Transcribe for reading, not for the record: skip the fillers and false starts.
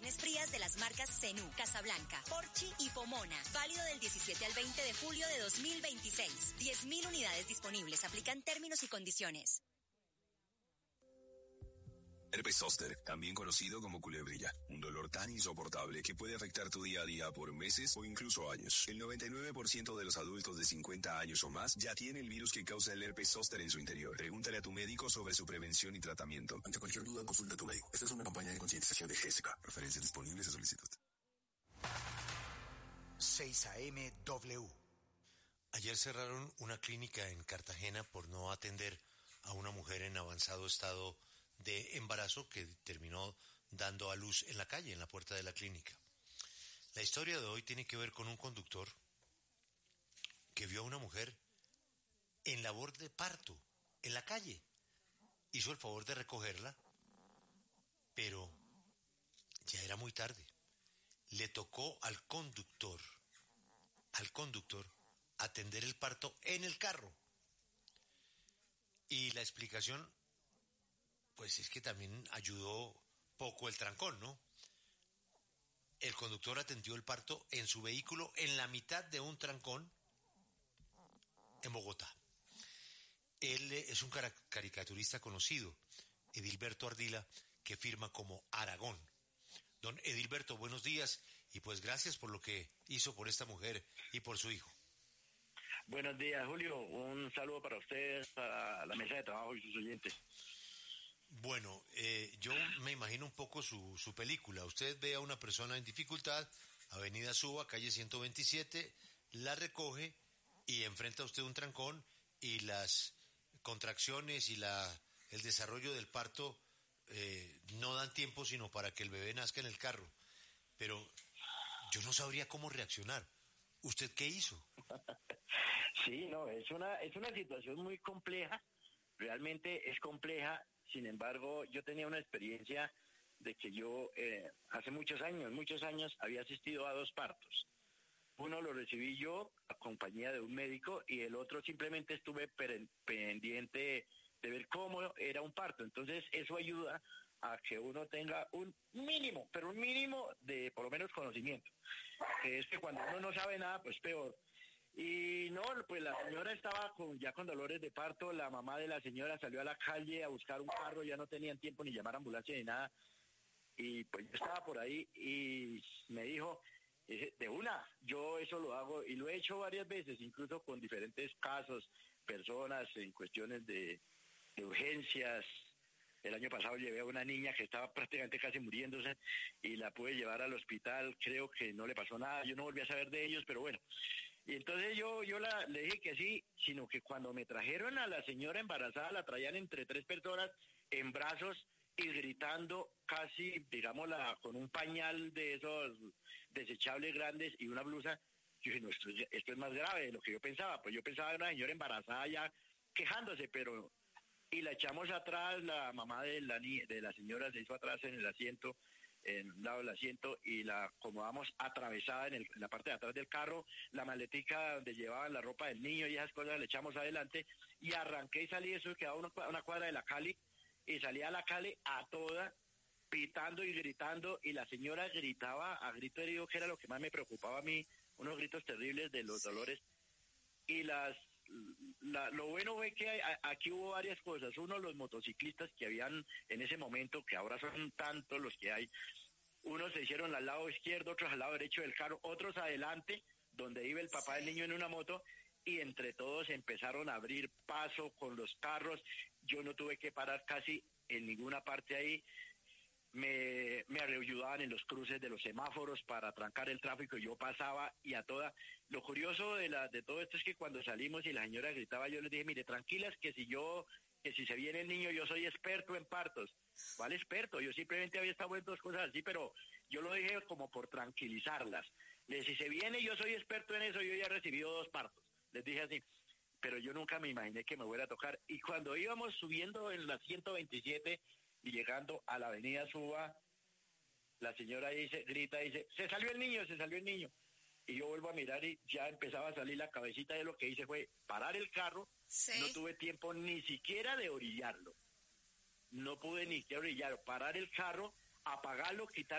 carnes frías de las marcas Zenú, Casablanca, Porchi y Pomona. Válido del 17 al 20 de julio de 2026. 10.000 unidades disponibles. Aplican términos y condiciones. Herpes zóster, también conocido como culebrilla, un dolor tan insoportable que puede afectar tu día a día por meses o incluso años. El 99% de los adultos de 50 años o más ya tiene el virus que causa el herpes zóster en su interior. Pregúntale a tu médico sobre su prevención y tratamiento. Ante cualquier duda, consulta a tu médico. Esta es una campaña de concientización de GESCA. Referencias disponibles a solicitud. 6 AM W. Ayer cerraron una clínica en Cartagena por no atender a una mujer en avanzado estado de embarazo que terminó dando a luz en la calle, en la puerta de la clínica. La historia de hoy tiene que ver con un conductor que vio a una mujer en labor de parto, en la calle. Hizo el favor de recogerla, pero ya era muy tarde. Le tocó al conductor, atender el parto en el carro. Y la explicación, pues es que también ayudó poco el trancón, ¿no? El conductor atendió el parto en su vehículo en la mitad de un trancón en Bogotá. Él es un caricaturista conocido, Edilberto Ardila, que firma como Aragón. Don Edilberto, buenos días y pues gracias por lo que hizo por esta mujer y por su hijo. Buenos días, Julio. Un saludo para ustedes, para la mesa de trabajo y sus oyentes. Bueno, yo me imagino un poco su película. Usted ve a una persona en dificultad, Avenida Suba, calle 127, la recoge y enfrenta a usted un trancón y las contracciones y el desarrollo del parto no dan tiempo sino para que el bebé nazca en el carro. Pero yo no sabría cómo reaccionar. ¿Usted qué hizo? Sí, no, es una situación muy compleja. Realmente es compleja. Sin embargo, yo tenía una experiencia de que yo hace muchos años había asistido a 2 partos. Uno lo recibí yo a compañía de un médico y el otro simplemente estuve pendiente de ver cómo era un parto. Entonces eso ayuda a que uno tenga un mínimo de por lo menos conocimiento. Que es que cuando uno no sabe nada, pues peor. Y no, pues la señora estaba ya con dolores de parto, la mamá de la señora salió a la calle a buscar un carro, ya no tenían tiempo ni llamar a ambulancia ni nada, y pues yo estaba por ahí y me dijo, de una, yo eso lo hago y lo he hecho varias veces, incluso con diferentes casos, personas en cuestiones de urgencias. El año pasado llevé a una niña que estaba prácticamente casi muriéndose y la pude llevar al hospital, creo que no le pasó nada, yo no volví a saber de ellos, pero bueno. Y entonces yo le dije que sí, sino que cuando me trajeron a la señora embarazada, la traían entre 3 personas en brazos y gritando casi, digámosla, con un pañal de esos desechables grandes y una blusa. Yo dije, no, esto es más grave de lo que yo pensaba. Pues yo pensaba en una señora embarazada ya quejándose, pero... Y la echamos atrás, la mamá de la señora se hizo atrás en el asiento, en un lado del asiento, y la acomodamos atravesada en la parte de atrás del carro, la maletica donde llevaban la ropa del niño y esas cosas le echamos adelante, y arranqué y salí, eso quedaba una cuadra de la Cali, y salí a la Cali a toda, pitando y gritando, y la señora gritaba a grito herido, que era lo que más me preocupaba a mí, unos gritos terribles de los dolores, y lo bueno fue que aquí hubo varias cosas. Uno, los motociclistas que habían en ese momento, que ahora son tantos los que hay, unos se hicieron al lado izquierdo, otros al lado derecho del carro, otros adelante, donde iba el papá del niño en una moto, y entre todos empezaron a abrir paso con los carros. Yo no tuve que parar casi en ninguna parte ahí. Me ayudaban en los cruces de los semáforos para trancar el tráfico y yo pasaba y a toda. Lo curioso de todo esto es que cuando salimos y la señora gritaba, yo les dije, mire, tranquilas, que si se viene el niño, yo soy experto en partos. ¿Cuál experto? Yo simplemente había estado en 2 cosas así, pero yo lo dije como por tranquilizarlas. Les dije, si se viene, yo soy experto en eso, yo ya he recibido 2 partos. Les dije así, pero yo nunca me imaginé que me fuera a tocar. Y cuando íbamos subiendo en la 127 y llegando a la avenida Suba, la señora grita, dice, se salió el niño. Y yo vuelvo a mirar y ya empezaba a salir la cabecita, de lo que hice fue parar el carro. Sí. No tuve tiempo ni siquiera de orillarlo. No pude ni siquiera orillarlo, parar el carro, apagarlo, quitar